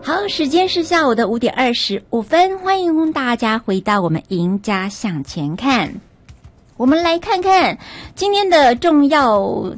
好，时间是下午的5:25，欢迎大家回到我们赢家向前看。我们来看看今天的重要